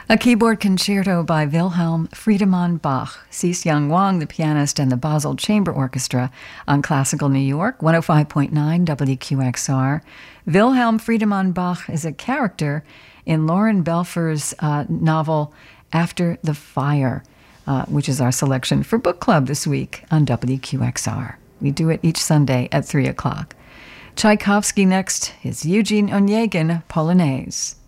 A keyboard concerto by Wilhelm Friedemann Bach, Cease Young Wang, the pianist, and the Basel Chamber Orchestra on Classical New York, 105.9 WQXR. Wilhelm Friedemann Bach is a character in Lauren Belfer's novel After the Fire, which is our selection for book club this week on WQXR. We do it each Sunday at 3 o'clock. Tchaikovsky next is Eugene Onegin Polonaise.